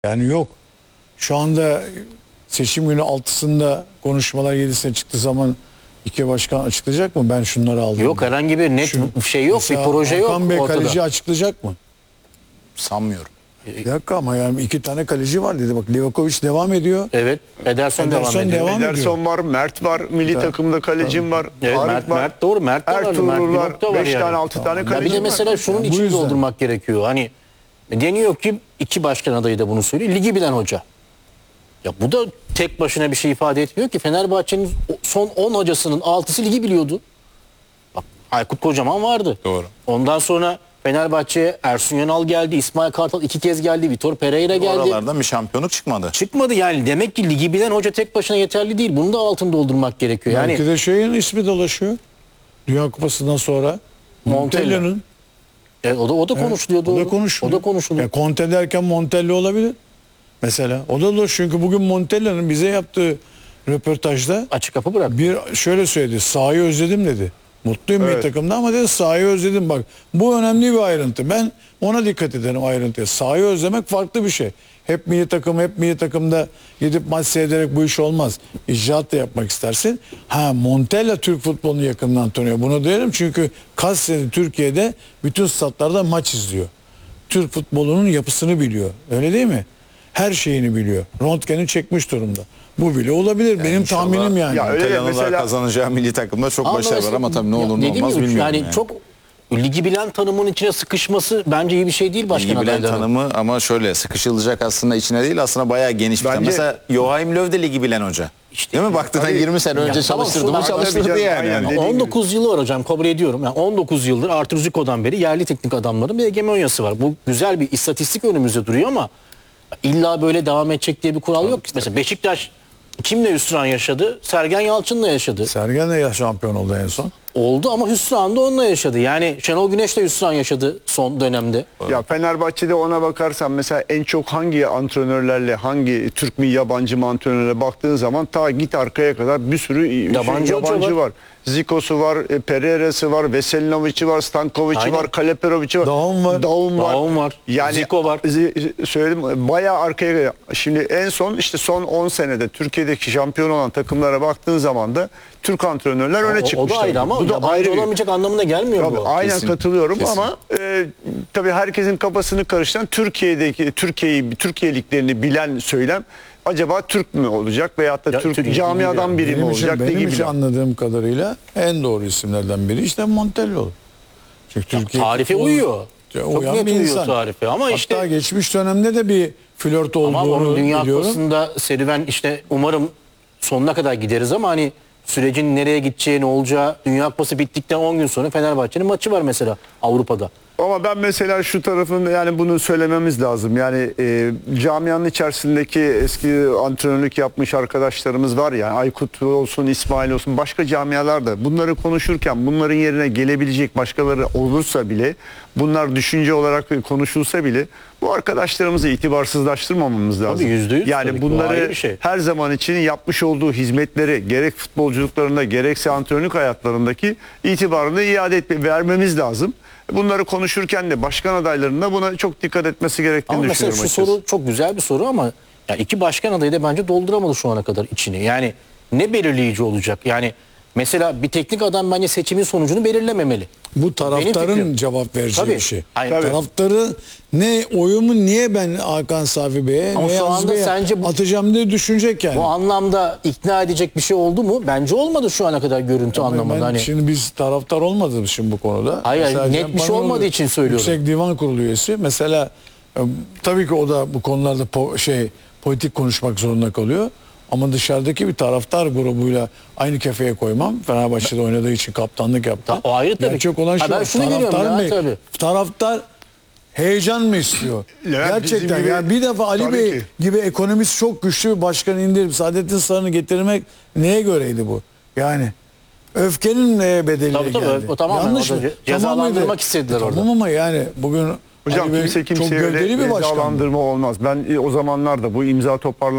Yani yok. Şu anda seçim günü 6'sında konuşmalar 7'sine çıktığı zaman iki başkan açıklayacak mı? Ben şunları aldım. Yok, herhangi bir net şey yok, bir proje yok Hakan Bey ortada. kaleci açıklayacak mı? Sanmıyorum. Bir dakika ama yani iki tane kaleci var dedi. Bak Livakovic devam ediyor. Evet, Ederson devam ediyor. devam Ederson var, Mert var, milli takımda kalecim var, Evet, Arif var, Mert doğru, Mert de var. Ertuğrul Mert var, Livakovic da var 5 yani. tane 6 tane Ya bir kalecim de var. mesela şunun Bu için yüzden. doldurmak gerekiyor. Hani deniyor ki iki başkan adayı da bunu söylüyor. Ligi bilen hoca. Ya bu da tek başına bir şey ifade etmiyor ki. Fenerbahçe'nin son 10 hocasının 6'sı ligi biliyordu. Bak Aykut Kocaman vardı. Doğru. Ondan sonra Fenerbahçe'ye Ersun Yanal geldi, İsmail Kartal 2 kez geldi, Vitor Pereira geldi. Oralardan bir şampiyonluk çıkmadı. Çıkmadı yani. Demek ki ligi bilen hoca tek başına yeterli değil. Bunu da altını doldurmak gerekiyor. Yani Belki de şeyin ismi dolaşıyor. Dünya Kupası'ndan sonra. Montella. Montella'nın. o da konuşuluyor. O doğru. da konuşuluyor. O da konuşuluyor. Ya Conte derken Montella olabilir. Mesela. O da çünkü bugün Montella'nın bize yaptığı röportajda Açık kapı bırak. bir şöyle söyledi. Sahayı özledim dedi. Mutluyum milli takımda ama dedi sahayı özledim bak. Bu önemli bir ayrıntı. Ben ona dikkat ederim ayrıntıya. Sahayı özlemek farklı bir şey. Hep milli takımda gidip maç seyrederek bu iş olmaz. İcraat da yapmak istersin. Montella Türk futbolunu yakından tanıyor. Bunu diyelim çünkü kaç senedir Türkiye'de bütün statlarda maç izliyor. Türk futbolunun yapısını biliyor. Öyle değil mi? Her şeyini biliyor. Röntgen'i çekmiş durumda. Bu bile olabilir. Benim inşallah. tahminim yani. Ya öyle Montella'nın mesela- kazanacağı milli takımda çok Ama başarı var mesela- ama tabii ne olur ne dediğim olmaz gibi bilmiyorum. yani. Çok ligi bilen tanımın içine sıkışması bence iyi bir şey değil başkan Ligi bilen adaylarının. tanımı ama şöyle sıkışılacak aslında içine değil aslında bayağı geniş bir tanım. Bence- Mesela Joachim Löw de ligi bilen hoca. Değil mi? Baktığında 20 sene önce Ya tamam, çalıştırdı mı şunu- çalıştırdı Tabii yani. canım, aynen. Dediğim 19 yılı var hocam, kabul ediyorum. Yani 19 yıldır Artur Zico'dan beri yerli teknik adamların bir hegemonyası var. Bu güzel bir istatistik önümüzde duruyor ama illa böyle devam edecek diye bir kural yok. Mesela Beşiktaş kimle hüsran yaşadı? Sergen Yalçın'la yaşadı. Sergen de ya şampiyon oldu en son. Oldu ama hüsran da onunla yaşadı. Yani Şenol Güneş de hüsran yaşadı son dönemde. Ya Fenerbahçe'de ona bakarsan mesela en çok hangi antrenörlerle, hangi Türk mü yabancı mı antrenörle baktığın zaman ta git arkaya kadar bir sürü Yabancı hoca yabancı var. var. Zico'su var, Pereira'sı var, Veselinovic'i var, Stankovic'i Aynen. var, Kaleperovic'i var. Daum var. Daum var. Yani Zico var. Söyledim bayağı arkaya. Şimdi en son işte son 10 senede Türkiye'deki şampiyon olan takımlara baktığın zaman da Türk antrenörler öne O çıkmışlar. da ayrı ama Bu da yabancı ayrı bir- olamayacak anlamına gelmiyor Tabii, bu. aynen Kesin, katılıyorum kesin. ama tabii herkesin kafasını karıştıran Türkiye liglerini bilen söylem acaba Türk mü olacak veyahut da Ya, Türk Türk- camiadan biri mi Benim olacak benim diye için bilen. anladığım kadarıyla en doğru isimlerden biri işte Montella olur. Çünkü Türkiye Tarife futbolu- uyuyor. Ya, Çok uyan net bir uyuyor insan. tarife ama Hatta işte geçmiş dönemde de bir flört ama olduğunu onun Dünya biliyorum. Kupası'nda serüven işte umarım sonuna kadar gideriz ama hani sürecin nereye gideceği, ne olacağı, Dünya Kupası bittikten 10 gün sonra Fenerbahçe'nin maçı var mesela Avrupa'da. Ama ben mesela şu tarafında yani bunu söylememiz lazım. Yani camianın içerisindeki eski antrenörlük yapmış arkadaşlarımız var ya, Aykut olsun, İsmail olsun, başka camialarda bunları konuşurken bunların yerine gelebilecek başkaları olursa bile, bunlar düşünce olarak konuşulsa bile bu arkadaşlarımızı itibarsızlaştırmamamız lazım. %100 tabii Yani ki, bu ayrı bunları bir şey. her zaman için yapmış olduğu hizmetleri gerek futbolculuklarında gerekse antrenörlük hayatlarındaki itibarını vermemiz lazım. Bunları konuşurken de başkan adaylarında buna çok dikkat etmesi gerektiğini Ama mesela düşünüyorum şu açıkçası. soru çok güzel bir soru ama ya iki başkan adayı da bence dolduramadı şu ana kadar içini. Yani ne belirleyici olacak? Yani mesela bir teknik adam bence seçimin sonucunu belirlememeli. Bu Benim taraftarın fikrim. cevap vereceği Tabii. bir şey. Hayır, tabii. Taraftarı ne oyumu niye ben Hakan Safi Bey'e Ama ne şu Yaz anda Bey'e sence bu- atacağım diye düşünecek yani. Bu anlamda ikna edecek bir şey oldu mu? Bence olmadı şu ana kadar görüntü anlamında. Ben Hani şimdi biz taraftar olmadığımız için bu konuda. Hayır, Mesela net Cem bir şey Panoğlu olmadığı için söylüyorum. Yüksek Divan Kurulu üyesi. Mesela tabii ki o da bu konularda politik konuşmak zorunda kalıyor. Ama dışarıdaki bir taraftar grubuyla aynı kefeye koymam. Fenerbahçe'de oynadığı için kaptanlık yaptı. O ayrı tabii. Gerçek olan Ha, şu. ben şunu görüyorum ya, tabii. Taraftar heyecan mı istiyor? Ya Gerçekten bizim gibi- ya bir defa Ali Tabii Bey ki. gibi ekonomist çok güçlü bir başkan indirip Saadettin Saran'ı getirmek neye göreydi bu? Yani öfkenin neye bedeli Tabii, tabii, geldi? o tamamen, Yanlış o da mı? cezalandırmak mıydı? istediler orada. Tamam ama yani bugün Hocam Ali Bey kimse çok kimseye öyle gövdeli bir başkan. cezalandırma olmaz. Ben o zamanlarda bu imza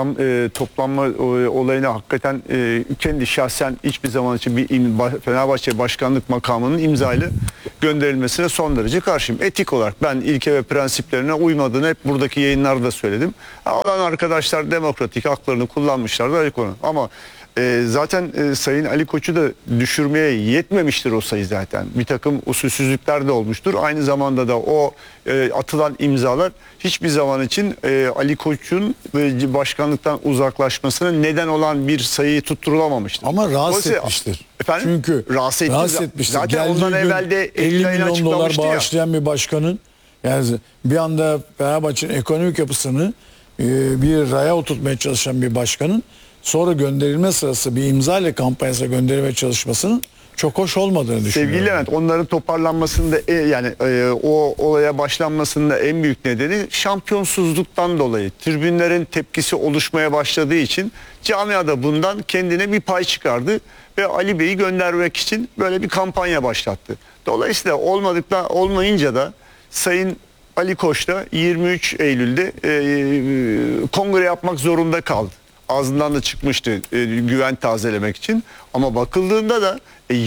toplanma olayına hakikaten kendi şahsen hiçbir zaman için bir Fenerbahçe başkanlık makamının imzayla gönderilmesine son derece karşıyım. Etik olarak ben ilke ve prensiplerine uymadığını hep buradaki yayınlarda söyledim. Olan arkadaşlar demokratik haklarını kullanmışlardı ayrı konu. Ama zaten Sayın Ali Koç'u da düşürmeye yetmemiştir o sayı zaten. Bir takım usulsüzlükler de olmuştur. Aynı zamanda da o atılan imzalar hiçbir zaman için Ali Koç'un başkanlıktan uzaklaşmasına neden olan bir sayıyı tutturulamamıştır. Ama rahatsız Dolayısıyla- etmiştir. Efendim? Çünkü rahatsız etmiştir. Zaten Geldiği ondan gün evvel de 50 milyon dolar açıklamıştı ya. bağışlayan bir başkanın yani bir anda Fenerbahçe'nin ekonomik yapısını bir raya oturtmaya çalışan bir başkanın sonra gönderilme sırası bir imza ile kampanyasına gönderilme çalışmasının çok hoş olmadığını düşünüyorum. Sevgili Levent, onların toparlanmasında o olaya başlanmasında en büyük nedeni şampiyonsuzluktan dolayı. Tribünlerin tepkisi oluşmaya başladığı için camiada bundan kendine bir pay çıkardı ve Ali Bey'i göndermek için böyle bir kampanya başlattı. Dolayısıyla olmayınca da Sayın Ali Koç da 23 Eylül'de kongre yapmak zorunda kaldı. Ağzından da çıkmıştı güven tazelemek için. Ama bakıldığında da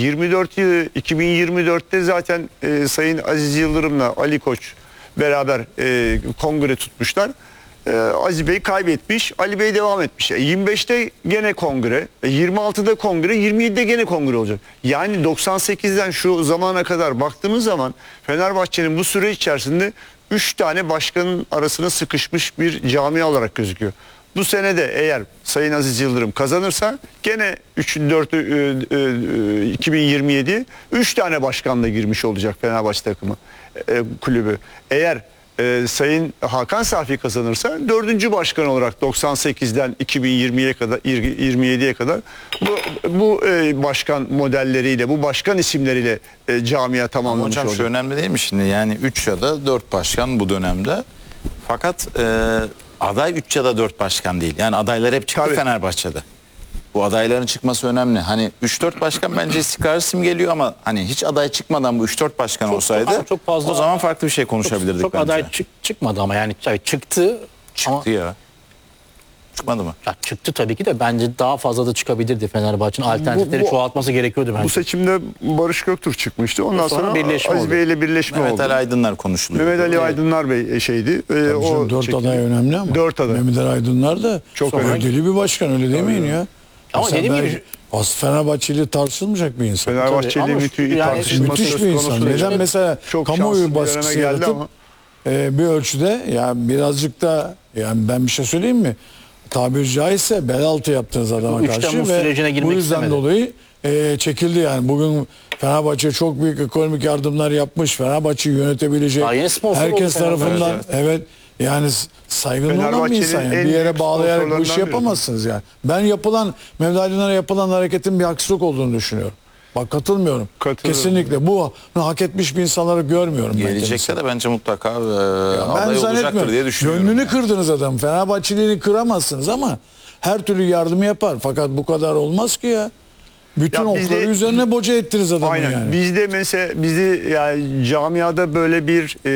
2024'te zaten Sayın Aziz Yıldırım'la Ali Koç beraber kongre tutmuşlar. Aziz Bey kaybetmiş, Ali Bey devam etmiş. 25'te gene kongre, 26'da kongre, 27'de gene kongre olacak. Yani 98'den şu zamana kadar baktığımız zaman Fenerbahçe'nin bu süre içerisinde 3 tane başkanın arasına sıkışmış bir camia olarak gözüküyor. Bu sene de eğer Sayın Aziz Yıldırım kazanırsa gene 2027 3 tane başkanla girmiş olacak Fenerbahçe takımı kulübü. Eğer Sayın Hakan Safi kazanırsa 4. başkan olarak 98'den 2027'ye kadar bu başkan modelleriyle, bu başkan isimleriyle camia tamamlamış Hocam olacak. şu önemli değil mi şimdi? Yani 3 ya da 4 başkan bu dönemde. Fakat aday 3 ya da 4 başkan değil. Yani adaylar hep çıktı Tabii. Fenerbahçe'de. Bu adayların çıkması önemli. Hani 3-4 başkan bence istikrarlı isim geliyor ama hani hiç aday çıkmadan bu 3-4 başkan olsaydı çok fazla o zaman farklı bir şey konuşabilirdik Çok bence. aday çıkmadı ama yani çıktı. Çıktı ya. Çıkmadı mı? Ya çıktı tabii ki de bence daha fazla da çıkabilirdi Fenerbahçe'nin. Alternatifleri Bu- çoğaltması gerekiyordu bence. Bu seçimde Barış Göktürk çıkmıştı. Ondan Sonra sonra birleşme Aziz oldu. Bey ile birleşme Mehmet oldu. Ali Aydınlar konuşuluyor. Mehmet Ali Aydınlar Bey şeydi. Tabii O canım, 4 çekildi. aday önemli ama. 4 aday. Mehmet Ali Aydınlar da Çok çok önemli. deli bir başkan, öyle demeyin ya. Ama Mesela dediğim ben- gibi- Fenerbahçeli tartışılmayacak bir insan. Fenerbahçeli Tabii, ama müthiş yani tartışılması Müthiş söz bir konusu insan. değil. Neden mesela Çok şanslı kamuoyu bir baskısı döneme geldi yaratıp ama. bir ölçüde yani birazcık da yani ben bir şey söyleyeyim mi? Tabiri caizse bel altı yaptınız adama Bu 3 karşı Temmuz ve sürecine girmek bu yüzden istemedi. dolayı çekildi yani. Bugün Fenerbahçe çok büyük ekonomik yardımlar yapmış. Fenerbahçe'yi yönetebilecek Daha yeni sponsor herkes oldu Fenerbahçe. tarafından evet yani saygınlı olan bir Fenerbahçe'nin insan yani. en Bir yere büyük bağlayarak bu işi sponsorlarından biri. yapamazsınız yani. Ben Mehmet Aydınlar'a yapılan hareketin bir haksızlık olduğunu düşünüyorum. Bak katılmıyorum. Katılıyorum. Kesinlikle bu hak etmiş bir insanları görmüyorum ben Gelecekte kendisini. de bence mutlaka Ben aday olacaktır zannetmiyorum. diye düşünüyorum. Gönlünü kırdınız adam. Fenerbahçeliğini kıramazsınız ama her türlü yardımı yapar. Fakat bu kadar olmaz ki ya. Bütün Ya bizde- okları üzerine boca ettiniz adamı Aynen. yani. Bizde mesela yani camiada böyle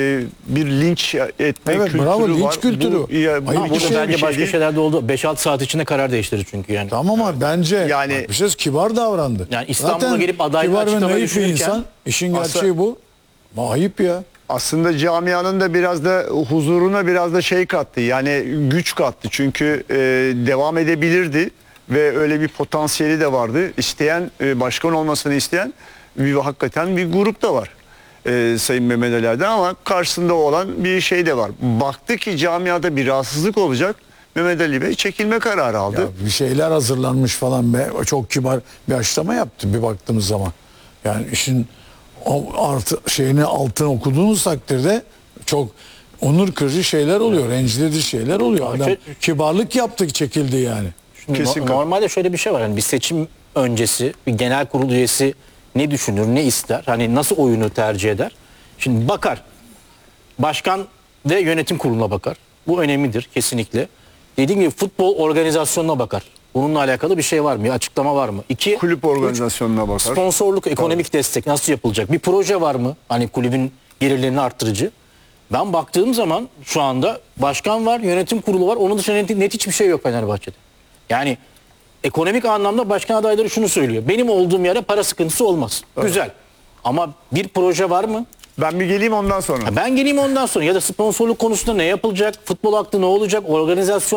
bir linç etme Evet, kültürü bravo, var. linç kültürü. Bu, ya, bu Hayır, Ama bir burada şey- bence bir şey başka değil. şeyler de oldu. 5-6 saat içinde karar değiştirdi çünkü yani. Tamam ama bence Yani- bak, bir şey kibar davrandı. Yani İstanbul'a Zaten gelip adaylığı kibar ve açıklamayı naif bir düşünürken- insan. İşin Aslında- gerçeği bu. Ama ayıp ya. Aslında camianın da biraz da huzuruna biraz da şey kattı. Yani güç kattı. Çünkü devam edebilirdi ve öyle bir potansiyeli de vardı. İsteyen, başkan olmasını isteyen hakikaten bir grup da var. Sayın Mehmet Ali Aydın, ama karşısında olan bir şey de var. Baktı ki camiada bir rahatsızlık olacak. Mehmet Ali Bey çekilme kararı aldı. Ya bir şeyler hazırlanmış falan be. Çok kibar bir açıklama yaptı bir baktığımız zaman. Yani işin altını okuduğunuz takdirde çok onur kırıcı şeyler oluyor. Rencide edici şeyler oluyor. Adam kibarlık yaptı, çekildi yani. Şimdi Kesinlikle. normalde şöyle bir şey var. Yani bir seçim öncesi bir genel kurul üyesi ne düşünür, ne ister? Hani nasıl oyunu tercih eder? Şimdi bakar. Başkan ve yönetim kuruluna bakar. Bu önemlidir kesinlikle. Dediğim gibi futbol organizasyonuna bakar. Bununla alakalı bir şey var mı? Bir açıklama var mı? 2 Kulüp organizasyonuna bakar. Sponsorluk, ekonomik destek nasıl yapılacak? Bir proje var mı? Hani kulübün gelirlerini arttırıcı. Ben baktığım zaman şu anda başkan var, yönetim kurulu var. Onun dışında net hiçbir şey yok Fenerbahçe'de. Yani ekonomik anlamda başkan adayları şunu söylüyor. Benim olduğum yere para sıkıntısı olmaz. Güzel. Ama bir proje var mı? Ben bir geleyim ondan sonra. Ben geleyim ondan sonra, ya da sponsorluk konusunda ne yapılacak? Futbol hakkı ne olacak? Organizasyon